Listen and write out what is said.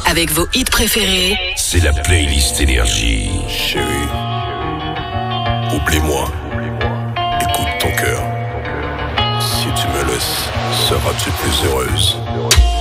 avec vos hits préférés. C'est la playlist Énergie. Chérie, oublie-moi. Écoute ton cœur. Si tu me laisses, seras-tu plus heureuse?